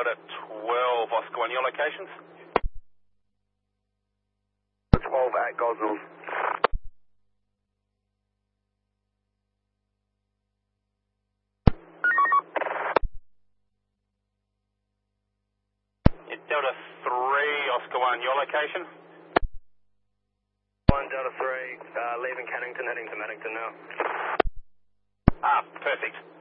Delta 12 Oscar 1, your locations? 12 at Gosnells. Delta 3 Oscar 1, your location? 1 Delta 3, leaving Cannington, heading to Maddington now. Ah, perfect.